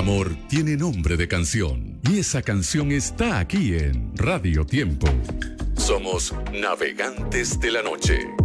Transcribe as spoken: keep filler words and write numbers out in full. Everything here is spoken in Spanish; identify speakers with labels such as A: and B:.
A: amor tiene nombre de canción y esa canción está aquí en Radio Tiempo. Somos navegantes de la noche.